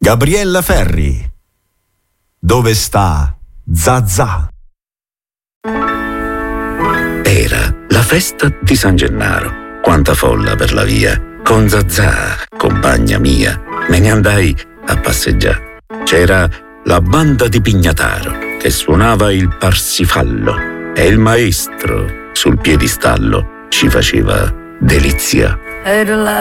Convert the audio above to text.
Gabriella Ferri. Dove sta Zazà? Era la festa di San Gennaro. Quanta folla per la via. Con Zazà, compagna mia, me ne andai a passeggiare. C'era la banda di Pignataro che suonava il Parsifallo e il maestro sul piedistallo ci faceva delizia. Era la